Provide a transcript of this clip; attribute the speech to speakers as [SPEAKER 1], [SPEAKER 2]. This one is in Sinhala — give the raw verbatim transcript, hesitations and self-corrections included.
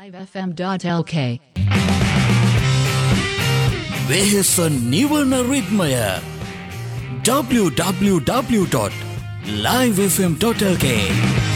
[SPEAKER 1] live f m dot l k
[SPEAKER 2] වෙහෙස නිවන රිද්මය w w w dot live f m dot l k